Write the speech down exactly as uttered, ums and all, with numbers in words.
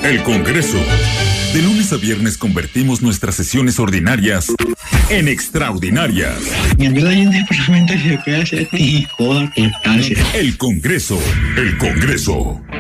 El Congreso. De lunes a viernes convertimos nuestras sesiones ordinarias en extraordinarias. El Congreso. El Congreso.